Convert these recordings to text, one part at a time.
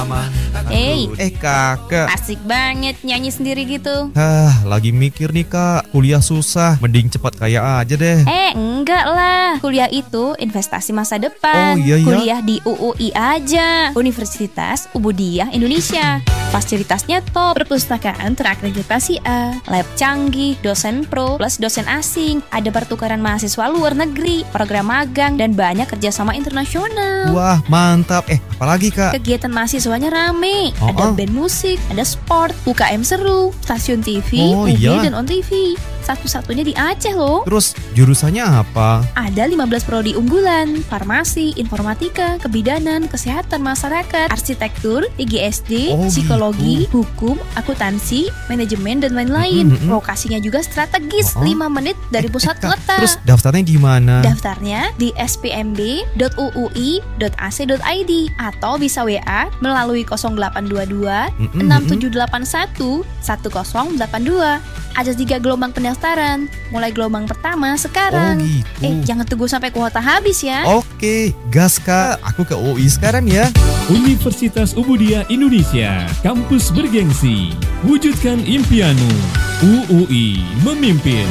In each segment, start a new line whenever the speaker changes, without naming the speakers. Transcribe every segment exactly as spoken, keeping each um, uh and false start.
Hey,
Eh kakak,
asik banget nyanyi sendiri gitu.
ah lagi mikir nih kak, kuliah susah, mending cepat kaya aja deh.
Eh, enggak lah. Kuliah itu investasi masa depan.
Oh, iya, iya.
Kuliah di U U I aja, Universitas Ubudiyah Indonesia. Fasilitasnya top, perpustakaan terakreditasi A, lab canggih, dosen pro plus dosen asing, ada pertukaran mahasiswa luar negeri, program magang, dan banyak kerjasama internasional.
Wah mantap, eh apalagi kak?
Kegiatan mahasiswanya rame,
Oh,
ada
oh.
band musik, ada sport, U K M seru, stasiun T V,
Oh,
U G
iya.
dan On T V. Satu-satunya di Aceh loh.
Terus jurusannya apa?
Ada lima belas prodi unggulan, farmasi, informatika, kebidanan, kesehatan masyarakat, arsitektur, I G S D,
Oh,
psikologi, hukum, akuntansi, manajemen, dan lain-lain.
Mm, mm, mm.
Lokasinya juga strategis,
Oh, oh.
lima menit dari
Eh,
pusat
eh, Kak,
kota.
terus daftarnya gimana?
Daftarnya di s p m b dot u u i dot a c dot i d atau bisa W A melalui nol delapan dua dua
Mm-mm,
enam
mm-mm.
tujuh delapan satu satu nol delapan dua. Ada tiga gelombang pendaftaran. Mulai gelombang pertama sekarang.
Oh, gitu.
Eh, jangan tunggu sampai kuota habis ya.
Oke, gas kak, aku ke U I sekarang ya.
Universitas Ubudiyah Indonesia, kampus bergengsi. Wujudkan impianmu. U U I memimpin.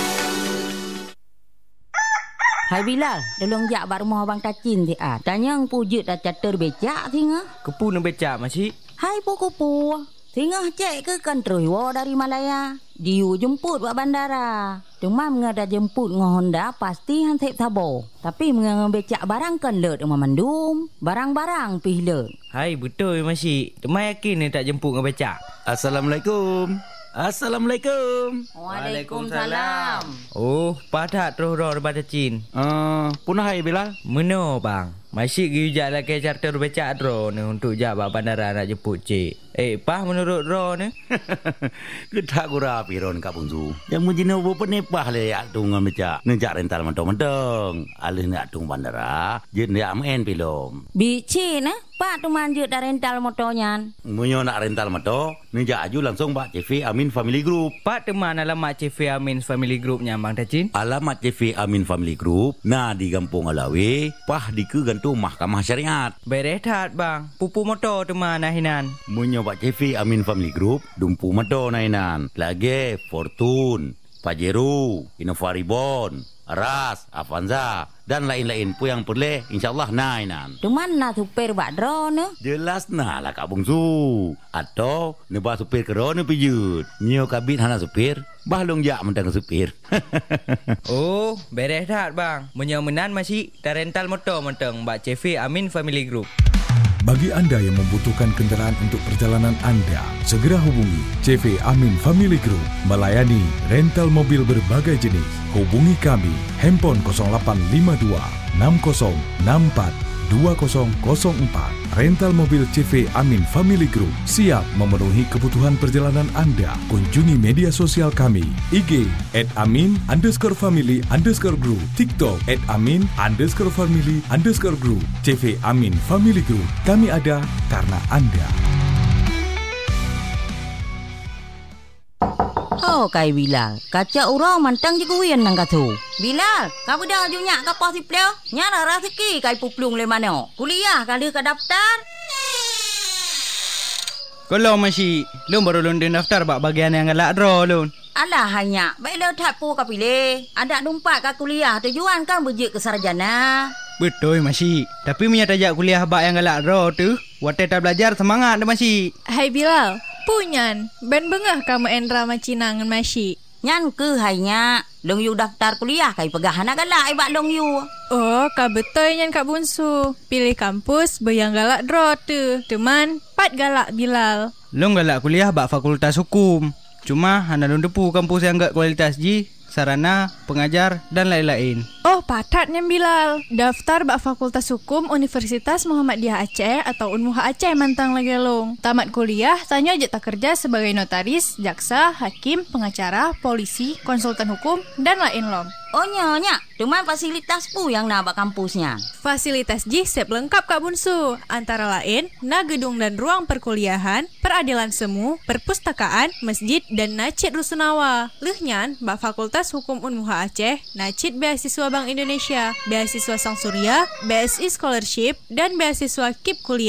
Hai Bilal, tolong jak bak rumah abang Tacin dia. Ah, tanya ang pujut dah catur becak tengah.
Kepu nak becak masih?
Hai puku-pu. Tengah cek ke kan terus wa dari Malaya. Diu jemput buat bandara. Cuma menga dah jemput ngah Honda pasti han tep sabo. Tapi menga becak barang kan let rumah mandum. Barang-barang pih let.
Hai betul masih. Temai yakin ni tak jemput dengan becak. Assalamualaikum. Assalamualaikum.
Waalaikumsalam.
Oh, padat terus roh daripada Cin.
Uh, punah hai Bilal.
Meno bang. Masih pergi ujak lah ke charter becak ro ni untuk jak bak bandara nak jemput cik. Eh, pah menurut ro ni?
Kita gura piron Kak Bunzu. Yang menjina ubo penepah le yak tung ngam-becak. Nejak rental mentong-mentong. Alih nak tung bandara, jet nak main pilom.
Bici nah, pak tu manjut dah rental motornya.
Munyo nak rental motor, nejak aju langsung Pak C V Amin Family Group.
Pak teman alamat C V Amin Family Groupnya bang Tacin.
Alamat C V Amin Family Group, nah di Kampung Alawi, pah di ke gantung Mahkamah Syariat.
Berehat bang. Pupu motor teman nahinan.
Munyo Pak C V Amin Family Group, dumpu motor nainan. Lagi Fortune, Pajero, Innova Reborn, Aras, Avanza dan lain-lain pun yang boleh insyaallah nainan.
Tu mana supir bak drone?
Jelas nah lah Kak Bungsu. Atau nebah supir kerana pijut. Nyo kabit hana supir, bahlong jak mentang supir.
Oh, berehat bang. Menyomenan masih dah rental motor mentang Mbak C V Amin Family Group.
Bagi anda yang membutuhkan kendaraan untuk perjalanan anda, segera hubungi C V Amin Family Group melayani rental mobil berbagai jenis. Hubungi kami handphone kosong lapan lima dua enam kosong enam empat dua kosong kosong empat. Rental mobil C V Amin Family Group siap memenuhi kebutuhan perjalanan anda. Kunjungi media sosial kami I G at amin underscore family underscore group, TikTok at amin underscore family underscore group. C V Amin Family Group, kami ada karena anda.
Oh, kai Bilal. Kaca orang mantang je kuian nang katu. Bilal, kau dah junyak kapal si pleo? Nyara rezeki kai puplung le mana? Kuliah kali ke daftar?
Kalau masih, lu baru lundin daftar bak bagian yang galak draw lu.
Alah hanya, baik le tak pu kau pilih. Ada numpak ke kuliah tujuan kan berjik ke sarjana.
Betul masih. Tapi punya tajak kuliah bak yang galak draw tu, waktu tak belajar semangat dah masih.
Hai Bilal, punyan. Ben bengah kamu Endra macinangan masih.
Nyan ke hanya long yu daftar kuliah kai pegah anak galak ibak long yu.
Oh, kau betul nyan Kak Bunsu. Pilih kampus bayang galak draw tu. Teman, pat galak Bilal.
Lu galak kuliah bak fakultas hukum. Cuma hana lu depu kampus yang gak kualitas ji, sarana, pengajar dan lain-lain.
Oh, patatnya Bilal. Daftar bak Fakultas Hukum Universitas Muhammadiyah Aceh atau U N M U H Aceh mantang lagi long. Tamat kuliah, tanya aja tak kerja sebagai notaris, jaksa, hakim, pengacara, polisi, konsultan hukum, dan lain lom.
Oh nyonya, cuma fasilitas pu yang nak bak kampusnya.
Fasilitas J siap lengkap Kak Bunsu. Antara lain, na gedung dan ruang perkuliahan, peradilan semu, perpustakaan, masjid, dan nacit rusunawa. Lehnyan, bak Fakultas Hukum U N M U H Aceh, nacit beasiswa Bank Indonesia, beasiswa Sang Surya, B S I Scholarship, dan beasiswa K I P Kuliah.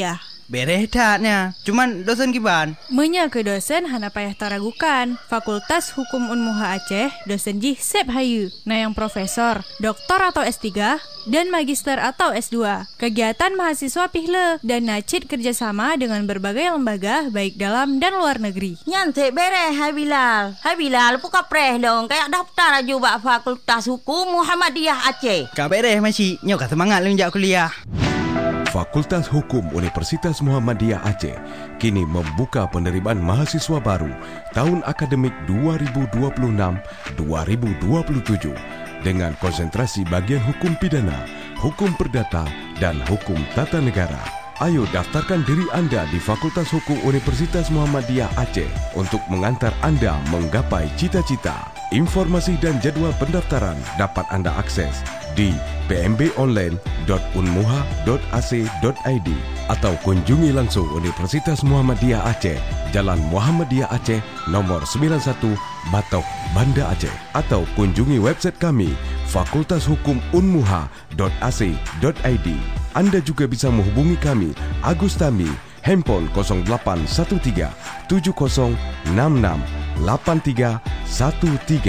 Bereh taknya. Cuman dosen kiban.
Menya ke dosen hana payah taragukan. Fakultas Hukum Unmuha Aceh, dosen jih sep hayu. Nah yang profesor, doktor atau S tiga, dan magister atau S dua. Kegiatan mahasiswa pihle dan nacit kerjasama dengan berbagai lembaga baik dalam dan luar negeri.
Nyantik bereh Hai Bilal. Hai Bilal buka preh dong. Kayak daftar aja bak Fakultas Hukum Muhammadiyah Aceh.
Kak bereh masih. Nyok semangat lunjak kuliah.
Fakultas Hukum Universitas Muhammadiyah Aceh kini membuka penerimaan mahasiswa baru tahun akademik dua ribu dua puluh enam dua ribu dua puluh tujuh dengan konsentrasi bagian hukum pidana, hukum perdata, dan hukum tata negara. Ayo daftarkan diri Anda di Fakultas Hukum Universitas Muhammadiyah Aceh untuk mengantar Anda menggapai cita-cita. Informasi dan jadwal pendaftaran dapat Anda akses di p m b online dot unmuha dot a c dot i d atau kunjungi langsung Universitas Muhammadiyah Aceh, Jalan Muhammadiyah Aceh, nomor sembilan puluh satu, Batok, Banda Aceh, atau kunjungi website kami fakultas hukum unmuha dot a c dot i d. Anda juga bisa menghubungi kami, Agus Tami, handphone kosong delapan satu tiga tujuh kosong enam enam delapan tiga satu tiga.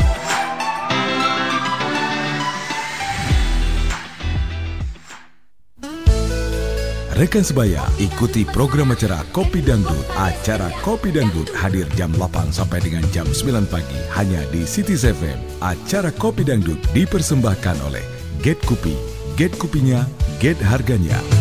Rekan sebaya, ikuti program acara Kopi Dangdut. Acara Kopi Dangdut hadir jam delapan sampai dengan jam sembilan pagi hanya di Cities F M. Acara Kopi Dangdut dipersembahkan oleh Get Kopi. Get kopinya, get harganya.